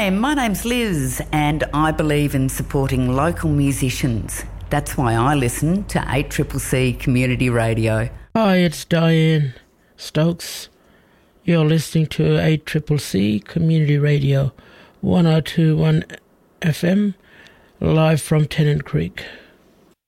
Hi, my name's Liz and I believe in supporting local musicians. That's why I listen to 8CCC Community Radio. Hi, it's Diane Stokes. You're listening to 8CCC Community Radio, 102.1 FM, live from Tennant Creek.